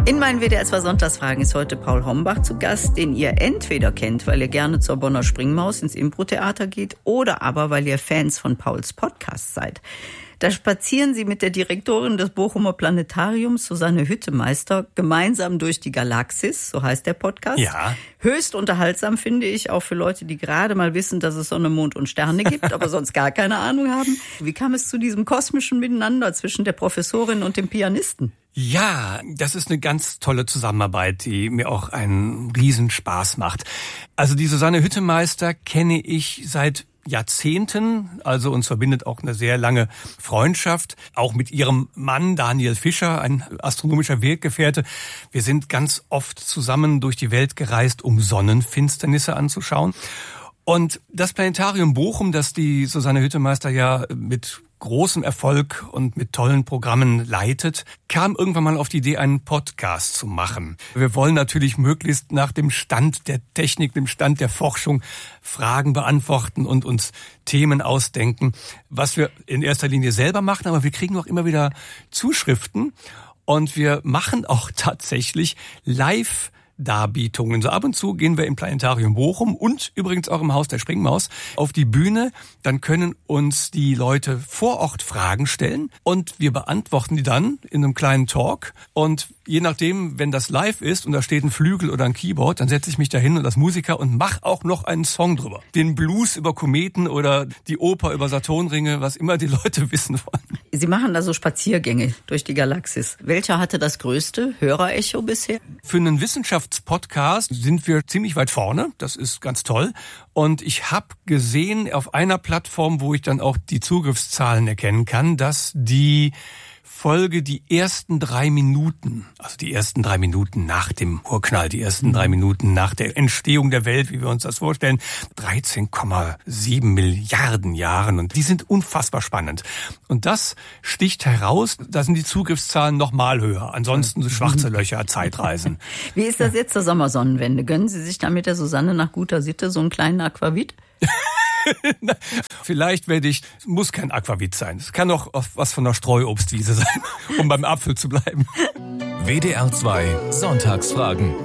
In meinen WDR 2 Sonntagsfragen ist heute Paul Hombach zu Gast, den ihr entweder kennt, weil ihr gerne zur Bonner Springmaus ins Impro-Theater geht oder aber, weil ihr Fans von Pauls Podcast seid. Da spazieren sie mit der Direktorin des Bochumer Planetariums, Susanne Hüttemeister, gemeinsam durch die Galaxis, so heißt der Podcast. Ja. Höchst unterhaltsam, finde ich, auch für Leute, die gerade mal wissen, dass es Sonne, Mond und Sterne gibt, aber sonst gar keine Ahnung haben. Wie kam es zu diesem kosmischen Miteinander zwischen der Professorin und dem Pianisten? Ja, das ist eine ganz tolle Zusammenarbeit, die mir auch einen Riesenspaß macht. Also die Susanne Hüttemeister kenne ich seit Jahrzehnten, also uns verbindet auch eine sehr lange Freundschaft, auch mit ihrem Mann Daniel Fischer, ein astronomischer Weggefährte. Wir sind ganz oft zusammen durch die Welt gereist, um Sonnenfinsternisse anzuschauen. Und das Planetarium Bochum, das die Susanne Hüttemeister ja mit großem Erfolg und mit tollen Programmen leitet, kam irgendwann mal auf die Idee, einen Podcast zu machen. Wir wollen natürlich möglichst nach dem Stand der Technik, dem Stand der Forschung Fragen beantworten und uns Themen ausdenken, was wir in erster Linie selber machen, aber wir kriegen auch immer wieder Zuschriften und wir machen auch tatsächlich Live-Darbietungen. So ab und zu gehen wir im Planetarium Bochum und übrigens auch im Haus der Springmaus auf die Bühne. Dann können uns die Leute vor Ort Fragen stellen und wir beantworten die dann in einem kleinen Talk. Und je nachdem, wenn das live ist und da steht ein Flügel oder ein Keyboard, dann setze ich mich da hin und als Musiker und mache auch noch einen Song drüber. Den Blues über Kometen oder die Oper über Saturnringe, was immer die Leute wissen wollen. Sie machen also Spaziergänge durch die Galaxis. Welcher hatte das größte Hörerecho bisher? Für einen Wissenschaftspodcast sind wir ziemlich weit vorne. Das ist ganz toll. Und ich habe gesehen auf einer Plattform, wo ich dann auch die Zugriffszahlen erkennen kann, dass die Folge die ersten 3 Minuten, also die ersten 3 Minuten nach dem Urknall, die ersten 3 Minuten nach der Entstehung der Welt, wie wir uns das vorstellen, 13,7 Milliarden Jahren. Und die sind unfassbar spannend. Und das sticht heraus, da sind die Zugriffszahlen noch mal höher. Ansonsten so schwarze Löcher, Zeitreisen. Wie ist das jetzt zur Sommersonnenwende? Gönnen Sie sich da mit der Susanne nach guter Sitte so einen kleinen Aquavit? Vielleicht muss kein Aquavit sein. Es kann auch was von der Streuobstwiese sein, um beim Apfel zu bleiben. WDR 2 Sonntagsfragen.